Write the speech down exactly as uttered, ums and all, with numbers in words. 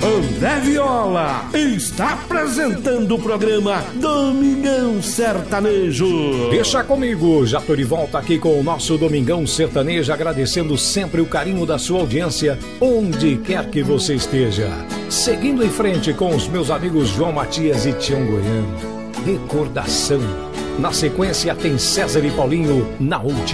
André Viola está apresentando o programa Domingão Sertanejo. Deixa comigo, já tô de volta aqui com o nosso Domingão Sertanejo, agradecendo sempre o carinho da sua audiência, onde quer que você esteja. Seguindo em frente com os meus amigos João Matias e Tião Goiano. Recordação. Na sequência tem César e Paulinho na última.